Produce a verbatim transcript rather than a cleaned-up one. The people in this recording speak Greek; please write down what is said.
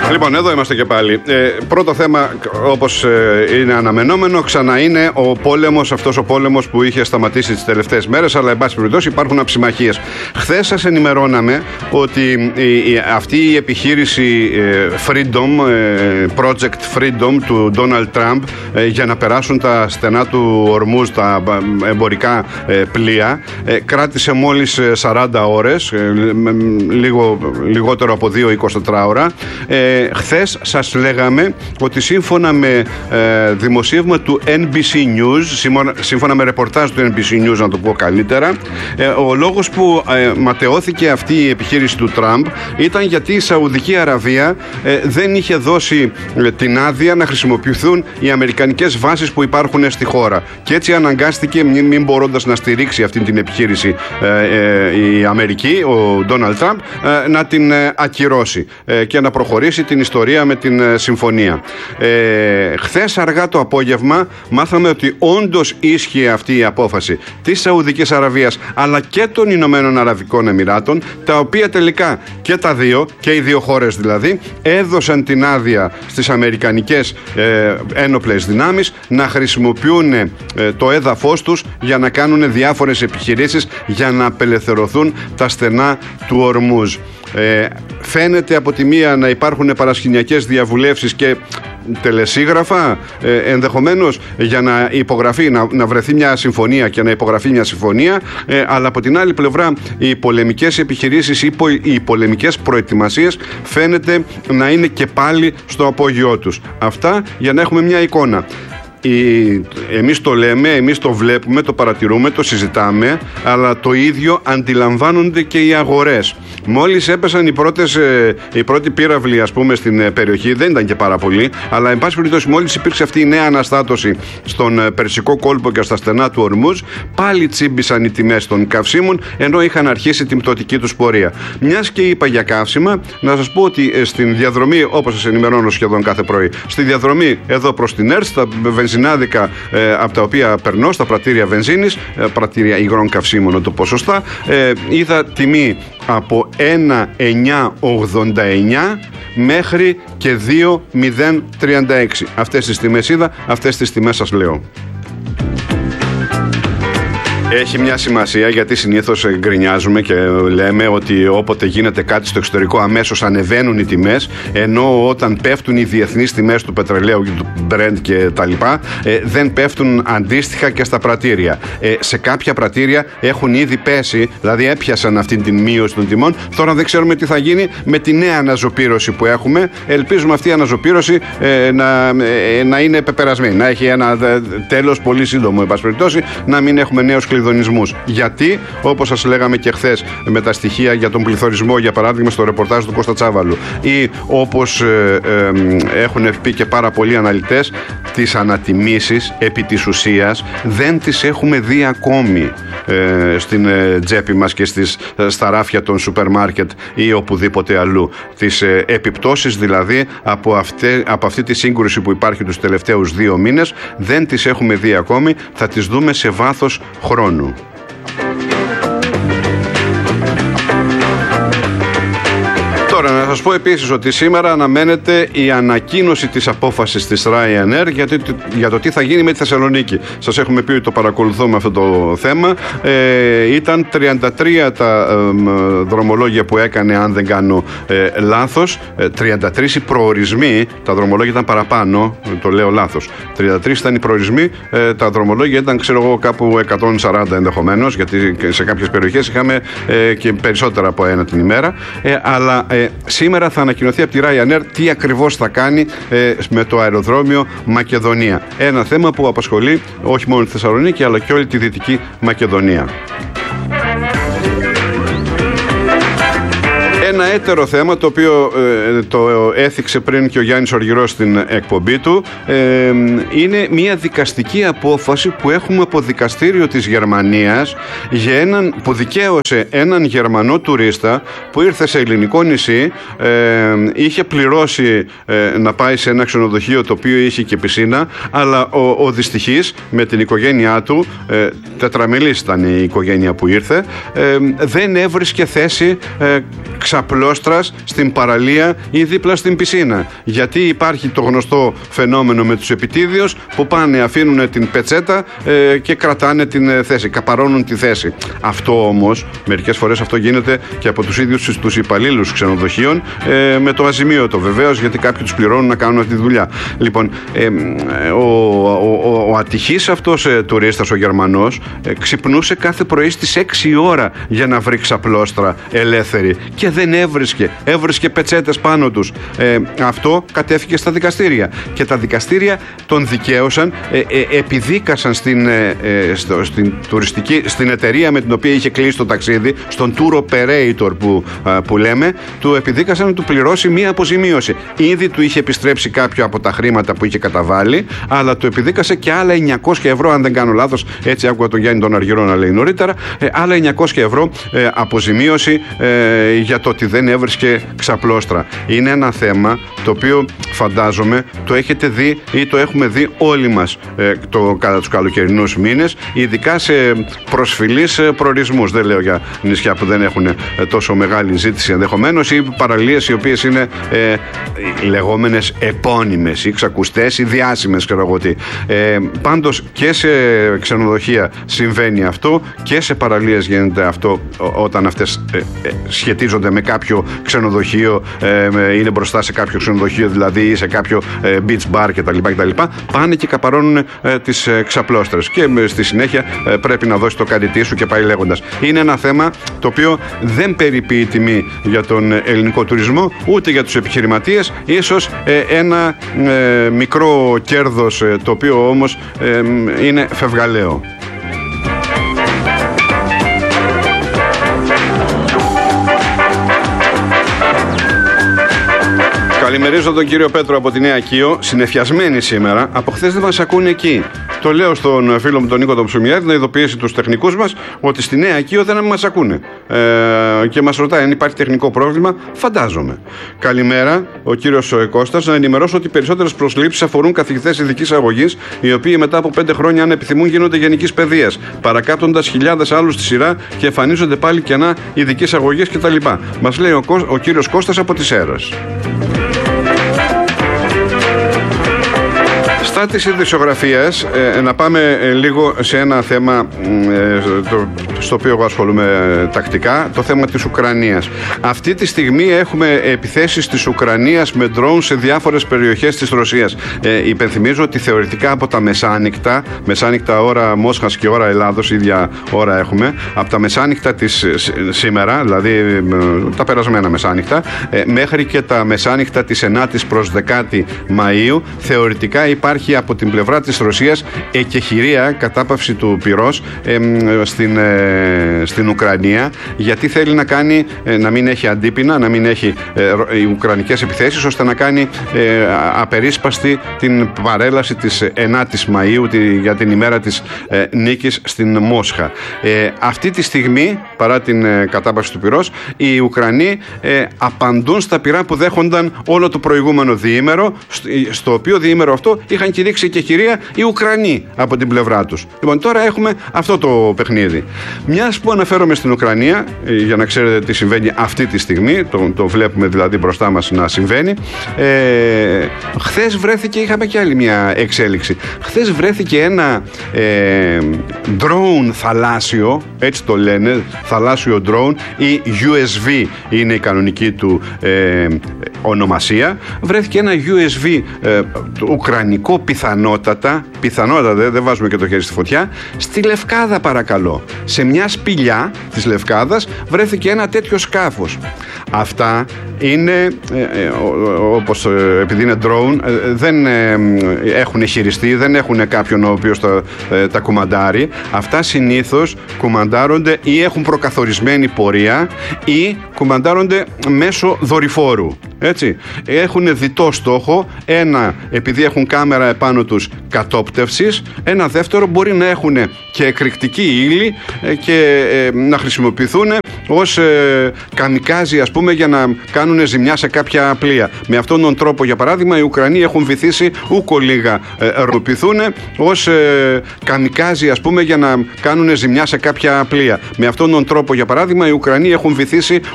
Λοιπόν, εδώ είμαστε και πάλι. Ε, πρώτο θέμα, όπως ε, είναι αναμενόμενο, ξανά είναι ο πόλεμος, αυτός ο πόλεμος που είχε σταματήσει τις τελευταίες μέρες, αλλά εν πάση περιπτώσει υπάρχουν αψημαχίες. Χθες σας ενημερώναμε ότι η, η, αυτή η επιχείρηση ε, Freedom, ε, Project Freedom του Donald Trump, ε, για να περάσουν τα στενά του Ορμούζ, τα εμπορικά ε, πλοία, ε, κράτησε μόλις σαράντα ώρες, ε, λίγο, λιγότερο από δύο εικοσιτέσσερις ώρα. Ε, χθες σας λέγαμε ότι σύμφωνα με ε, δημοσίευμα του N B C News, σύμφωνα, σύμφωνα με ρεπορτάζ του N B C News, να το πω καλύτερα, ε, ο λόγος που ε, ματαιώθηκε αυτή η επιχείρηση του Τραμπ ήταν γιατί η Σαουδική Αραβία ε, δεν είχε δώσει ε, την άδεια να χρησιμοποιηθούν οι αμερικανικές βάσεις που υπάρχουν στη χώρα. Και έτσι αναγκάστηκε, μην, μην μπορώντας να στηρίξει αυτή την επιχείρηση ε, ε, η Αμερική, ο Ντόναλντ Τραμπ, ε, να την ε, ακυρώσει ε, και να προχωρήσει την ιστορία με την ε, συμφωνία. Ε, χθες αργά το απόγευμα μάθαμε ότι όντως ίσχυε αυτή η απόφαση της Σαουδικής Αραβίας αλλά και των Ηνωμένων Αραβικών Εμιράτων, τα οποία τελικά και τα δύο, και οι δύο χώρες δηλαδή, έδωσαν την άδεια στις αμερικανικές ε, ένοπλες δυνάμεις να χρησιμοποιούν ε, το έδαφος τους για να κάνουν διάφορες επιχειρήσεις για να απελευθερωθούν τα στενά του Ορμούζ. Ε, φαίνεται από τη μία να υπάρχουν παρασκηνιακές διαβουλεύσεις και τελεσίγραφα, ε, ενδεχομένως για να υπογραφεί, να, να βρεθεί μια συμφωνία και να υπογραφεί μια συμφωνία, ε, αλλά από την άλλη πλευρά οι πολεμικές επιχειρήσεις ή οι πολεμικές προετοιμασίες φαίνεται να είναι και πάλι στο απόγειό τους. Αυτά για να έχουμε μια εικόνα. Η, εμείς το λέμε, εμείς το βλέπουμε, το παρατηρούμε, το συζητάμε, αλλά το ίδιο αντιλαμβάνονται και οι αγορές. Μόλις έπεσαν οι, πρώτες, οι πρώτοι πύραυλοι, ας πούμε, στην περιοχή, δεν ήταν και πάρα πολλοί, αλλά εν πάση περιπτώσει μόλις υπήρξε αυτή η νέα αναστάτωση στον Περσικό κόλπο και στα στενά του Ορμούζ, πάλι τσίμπησαν οι τιμές των καυσίμων, ενώ είχαν αρχίσει την πτωτική τους πορεία. Μιας και είπα για καύσιμα, να σας πω ότι στην διαδρομή, όπως σας ενημερώνω σχεδόν κάθε πρωί, στη διαδρομή εδώ προς την ΕΡΤ, στα βενζινάδικα ε, από τα οποία περνώ, στα πρατήρια βενζίνης, ε, πρατήρια υγρών καυσίμων, το ποσοστά, ε, είδα τιμή από ένα εννιά ογδόντα εννιά μέχρι και δύο μηδέν τριάντα έξι. Αυτές τις τιμές είδα, αυτές τις τιμές σας λέω. Έχει μια σημασία, γιατί συνήθως γκρινιάζουμε και λέμε ότι όποτε γίνεται κάτι στο εξωτερικό αμέσως ανεβαίνουν οι τιμές, ενώ όταν πέφτουν οι διεθνείς τιμές του πετρελαίου και του Brent και τα λοιπά, ε, δεν πέφτουν αντίστοιχα και στα πρατήρια. Ε, σε κάποια πρατήρια έχουν ήδη πέσει, δηλαδή έπιασαν αυτή την μείωση των τιμών. Τώρα δεν ξέρουμε τι θα γίνει με τη νέα αναζωπήρωση που έχουμε. Ελπίζουμε αυτή η αναζωπήρωση ε, να, ε, να είναι πεπερασμένη, να έχει ένα τέλος πολύ σύντομο, εν πάση περιπτώσει, να μην έχουμε νέους κλειδονισμούς. Γιατί, όπως σας λέγαμε και χθες με τα στοιχεία για τον πληθωρισμό, για παράδειγμα στο ρεπορτάζ του Κώστα Τσάβαλου, ή όπως ε, ε, έχουν πει και πάρα πολλοί αναλυτές, τις ανατιμήσεις επί της ουσίας δεν τις έχουμε δει ακόμη ε, στην ε, τσέπη μας και στις, στα ράφια των σούπερ μάρκετ ή οπουδήποτε αλλού. Τις ε, επιπτώσεις δηλαδή από αυτή, από αυτή τη σύγκρουση που υπάρχει τους τελευταίους δύο μήνες δεν τις έχουμε δει ακόμη, θα τις δούμε σε βάθος χρόνου. Τώρα, να σας πω επίσης ότι σήμερα αναμένεται η ανακοίνωση της απόφασης της Ryanair για το, για το τι θα γίνει με τη Θεσσαλονίκη. Σας έχουμε πει ότι το παρακολουθούμε αυτό το θέμα. Ε, ήταν τριάντα τρία τα ε, δρομολόγια που έκανε, αν δεν κάνω ε, λάθος. Ε, τριάντα τρεις οι προορισμοί, τα δρομολόγια ήταν παραπάνω, το λέω λάθος. τριάντα τρεις ήταν οι προορισμοί, ε, τα δρομολόγια ήταν, ξέρω εγώ, κάπου εκατόν σαράντα ενδεχομένως, γιατί σε κάποιες περιοχές είχαμε ε, και περισσότερα από ένα την ημέρα. Ε, αλλά ε, σήμερα θα ανακοινωθεί από τη Ryanair τι ακριβώς θα κάνει ε, με το αεροδρόμιο Μακεδονία. Ένα θέμα που απασχολεί όχι μόνο τη Θεσσαλονίκη αλλά και όλη τη Δυτική Μακεδονία. Ένα έτερο θέμα, το οποίο ε, το έθιξε πριν και ο Γιάννης Οργυρός στην εκπομπή του, ε, είναι μια δικαστική απόφαση που έχουμε από δικαστήριο της Γερμανίας για έναν, που δικαίωσε έναν Γερμανό τουρίστα που ήρθε σε ελληνικό νησί, ε, είχε πληρώσει ε, να πάει σε ένα ξενοδοχείο το οποίο είχε και πισίνα, αλλά ο, ο δυστυχής με την οικογένειά του, ε, τετραμελής ήταν η οικογένεια που ήρθε, ε, δεν έβρισκε θέση ε, ξαπλώσει ξαπλώστρας στην παραλία ή δίπλα στην πισίνα. Γιατί υπάρχει το γνωστό φαινόμενο με τους επιτίδιους που πάνε, αφήνουν την πετσέτα ε, και κρατάνε την θέση, καπαρώνουν τη θέση. Αυτό όμως, μερικές φορές αυτό γίνεται και από τους ίδιους τους υπαλλήλους ξενοδοχείων ε, με το αζημίωτο βεβαίως, γιατί κάποιοι τους πληρώνουν να κάνουν αυτή τη δουλειά. Λοιπόν, ε, ο, ο, ο, ο ατυχής αυτός ε, τουρίστας, ο Γερμανός, ε, ξυπνούσε κάθε πρωί στις έξι ώρα για να βρει ξαπλώστρα ελεύθερη και δεν έβρισκε. Έβρισκε πετσέτες πάνω τους. Ε, αυτό κατέφυγε στα δικαστήρια. Και τα δικαστήρια τον δικαίωσαν, ε, ε, επιδίκασαν στην, ε, στο, στην, τουριστική, στην εταιρεία με την οποία είχε κλείσει το ταξίδι, στον tour operator που, α, που λέμε, του επιδίκασαν να του πληρώσει μία αποζημίωση. Ήδη του είχε επιστρέψει κάποιο από τα χρήματα που είχε καταβάλει, αλλά του επιδίκασε και άλλα εννιακόσια ευρώ, αν δεν κάνω λάθος, έτσι άκουγα τον Γιάννη τον Αργυρό να λέει νωρίτερα, ε, άλλα εννιακόσια ευρώ ε, αποζημίωση ε, για το ότι δεν έβρισκε ξαπλώστρα. Είναι ένα θέμα το οποίο φαντάζομαι το έχετε δει ή το έχουμε δει όλοι μας ε, το, κατά τους καλοκαιρινούς μήνες, ειδικά σε προσφυλείς προορισμούς. Δεν λέω για νησιά που δεν έχουν ε, τόσο μεγάλη ζήτηση ενδεχομένως, ή παραλίες οι οποίες είναι ε, λεγόμενες επώνυμες ή ξακουστές ή διάσημες, ξέρω εγώ τι. Ε, πάντως και σε ξενοδοχεία συμβαίνει αυτό και σε παραλίες γίνεται αυτό όταν αυτές ε, ε, σχετίζονται με κάποιο ξενοδοχείο, ε, είναι μπροστά σε κάποιο ξενοδοχείο δηλαδή, ή σε κάποιο ε, beach bar κτλ. κτλ. Πάνε και καπαρώνουν ε, τις ε, ξαπλώστρες και ε, στη συνέχεια ε, πρέπει να δώσει το καρυτί σου και πάει λέγοντας. Είναι ένα θέμα το οποίο δεν περιποιεί τιμή για τον ελληνικό τουρισμό, ούτε για τους επιχειρηματίες, ίσως ε, ένα ε, μικρό κέρδος ε, το οποίο όμως ε, είναι φευγαλαίο. Καλημερίζω τον κύριο Πέτρο από τη Νέα Κείο, συνεφιασμένη σήμερα. Από χθες δεν μας ακούνε εκεί. Το λέω στον φίλο μου τον Νίκο τον Ψουμιάδη να ειδοποιήσει τους τεχνικούς μας ότι στη Νέα Κείο δεν μας ακούνε. Ε, και μας ρωτάει αν υπάρχει τεχνικό πρόβλημα. Φαντάζομαι. Καλημέρα, ο κύριος Κώστας. Να ενημερώσω ότι περισσότερες προσλήψεις αφορούν καθηγητές ειδικής αγωγής, οι οποίοι μετά από πέντε χρόνια, αν επιθυμούν, γίνονται γενικής παιδείας, παρακάπτοντας χιλιάδες άλλους στη σειρά και εμφανίζονται πάλι κενά ειδικής αγωγής κτλ. Μας λέει ο, ο κύριος Κώστας από τις Σέρρες. Στα της ειδησιογραφίας, ε, να πάμε ε, λίγο σε ένα θέμα ε, το, στο οποίο εγώ ασχολούμαι ε, τακτικά, το θέμα της Ουκρανίας. Αυτή τη στιγμή έχουμε επιθέσεις της Ουκρανίας με ντρόουν σε διάφορες περιοχές της Ρωσίας. Ε, υπενθυμίζω ότι θεωρητικά από τα μεσάνυχτα, μεσάνυχτα ώρα Μόσχας και ώρα Ελλάδος, ίδια ώρα έχουμε, από τα μεσάνυχτα της σήμερα, δηλαδή ε, τα περασμένα μεσάνυχτα, ε, μέχρι και τα μεσάνυχτα της ενάτης προς δεκάτη Μαΐου, θεωρητικά υπάρχει από την πλευρά της Ρωσίας εκεχηρία, κατάπαυση του πυρός ε, στην, ε, στην Ουκρανία, γιατί θέλει να κάνει, ε, να μην έχει αντίπεινα, να μην έχει ε, οι ουκρανικές επιθέσεις, ώστε να κάνει ε, απερίσπαστη την παρέλαση της ενάτης Μαΐου τη, για την ημέρα της ε, νίκης στην Μόσχα. Ε, αυτή τη στιγμή, παρά την ε, κατάπαυση του πυρός, οι Ουκρανοί ε, απαντούν στα πυρά που δέχονταν όλο το προηγούμενο διήμερο, στο, στο οποίο διήμερο αυτό είχαν κηρύξει και χειρία οι Ουκρανοί από την πλευρά τους. Λοιπόν, τώρα έχουμε αυτό το παιχνίδι. Μιας που αναφέρομαι στην Ουκρανία, για να ξέρετε τι συμβαίνει αυτή τη στιγμή, το, το βλέπουμε δηλαδή μπροστά μας να συμβαίνει. Ε, χθες βρέθηκε, είχαμε και άλλη μια εξέλιξη. Χθες βρέθηκε ένα ε, drone θαλάσσιο, έτσι το λένε, θαλάσσιο drone, ή γιου ες βι είναι η κανονική του ε, ονομασία. Βρέθηκε ένα γιου ες βι ε, ουκρανικό, πιθανότατα, πιθανότατα δεν, δεν βάζουμε και το χέρι στη φωτιά, στη Λευκάδα παρακαλώ. Σε μια σπηλιά της Λευκάδας βρέθηκε ένα τέτοιο σκάφος. Αυτά είναι, ε, ε, όπως ε, επειδή είναι drone, ε, δεν ε, έχουν χειριστεί, δεν έχουν κάποιον ο οποίος τα, ε, τα κουμαντάρει. Αυτά συνήθως κουμαντάρονται ή έχουν προκαθορισμένη πορεία ή κουμαντάρονται μέσω δορυφόρου. Έτσι. Έχουν διτό στόχο. Ένα, επειδή έχουν κάμερα επάνω τους κατόπτευσης. Ένα δεύτερο, μπορεί να έχουν και εκρηκτική ύλη και ε, να χρησιμοποιηθούν ως ε, καμικάζι, ας πούμε, για να κάνουν ζημιά σε κάποια πλοία. Με αυτόν τον τρόπο, για παράδειγμα, οι Ουκρανοί έχουν βυθίσει ούκο λίγα ε, ροπηθούν ως ε, καμικάζι, ας πούμε, για να κάνουν ζημιά σε κάποια πλοία. Με αυτόν τον τρόπο, για παράδειγμα, οι Ουκρανοί έχουν βυθίσει